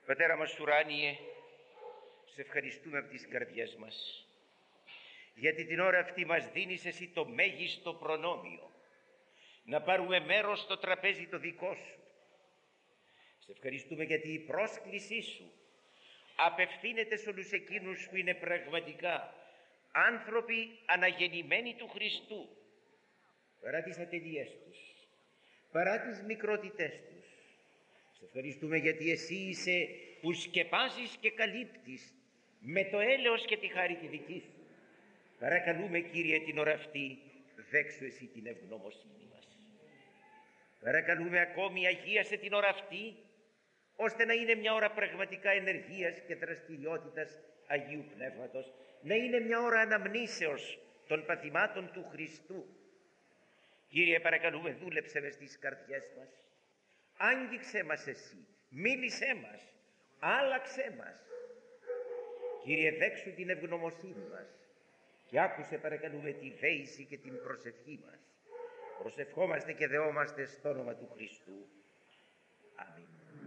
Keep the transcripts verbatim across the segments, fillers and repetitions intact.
Πατέρα μας ουράνιε, σε ευχαριστούμε από τις καρδιές μας, γιατί την ώρα αυτή μας δίνεις εσύ το μέγιστο προνόμιο να πάρουμε μέρος στο τραπέζι το δικό σου. Σε ευχαριστούμε γιατί η πρόσκλησή σου απευθύνεται σε όλους εκείνους που είναι πραγματικά άνθρωποι αναγεννημένοι του Χριστού, παρά τις ατελείες τους, παρά τις μικρότητές τους. Σε ευχαριστούμε γιατί εσύ είσαι που σκεπάζεις και καλύπτεις με το έλεος και τη χάρη τη δική σου. Παρακαλούμε, Κύριε, την ώρα αυτή δέξου εσύ την ευγνωμοσύνη μας. Παρακαλούμε ακόμη, αγίασε την ώρα αυτή, ώστε να είναι μια ώρα πραγματικά ενεργείας και δραστηριότητας Αγίου Πνεύματος, να είναι μια ώρα αναμνήσεως των παθημάτων του Χριστού. Κύριε, παρακαλούμε, δούλεψε μες στις καρδιές μας, άγγιξέ μας εσύ, μίλησέ μας, άλλαξέ μας. Κύριε, δέξου την ευγνωμοσύνη μας και άκουσε, παρακαλούμε, τη δέηση και την προσευχή μας. Προσευχόμαστε και δεόμαστε στο όνομα του Χριστού. Αμήν.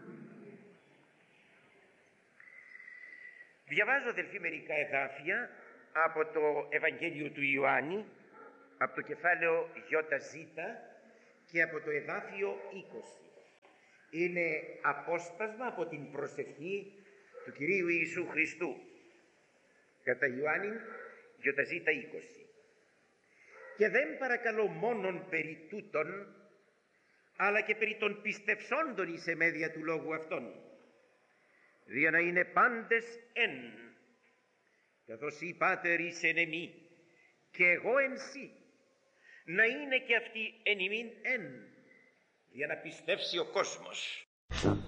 Διαβάζω, αδελφοί, μερικά εδάφια από το Ευαγγέλιο του Ιωάννη, από το κεφάλαιο ΙΖ και από το εδάφιο είκοσι. Είναι απόσπασμα από την προσευχή του Κυρίου Ιησού Χριστού, κατά Ιωάννη ΙΖ είκοσι. Και δεν παρακαλώ μόνον περί τούτων, αλλά και περί των πιστευσόντων εις εμέδια του λόγου αυτών, δια να είναι πάντες εν, καθώς η Πάτερ εις εν εμεί και εγώ εν σύ, να είναι και αυτοί εν ημίν εν, για να πιστεύσει ο κόσμος.